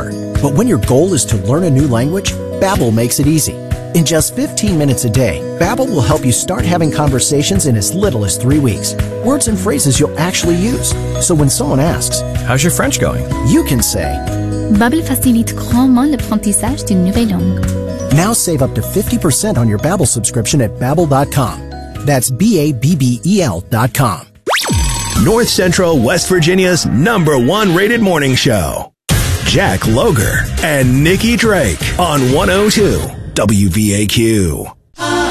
hard. But when your goal is to learn a new language, Babbel makes it easy. In just 15 minutes a day, Babbel will help you start having conversations in as little as 3 weeks. Words and phrases you'll actually use. So when someone asks, "How's your French going?" you can say, Babbel facilite grandement l'apprentissage d'une nouvelle langue. Now save up to 50% on your Babbel subscription at Babbel.com. That's Babbel.com. North Central West Virginia's #1 rated morning show. Jack Loger and Nikki Drake on 102 WVAQ.